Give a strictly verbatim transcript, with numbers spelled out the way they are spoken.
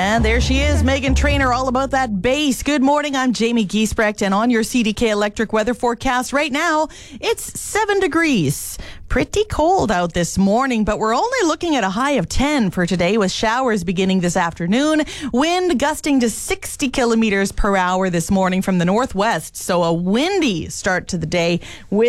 And there she is, Megan Trainor, all about that bass. Good morning, I'm Jamie Giesbrecht, and on your C D K Electric weather forecast right now, it's seven degrees. Pretty cold out this morning, but we're only looking at a high of ten for today, with showers beginning this afternoon. Wind gusting to sixty kilometers per hour this morning from the northwest, so a windy start to the day with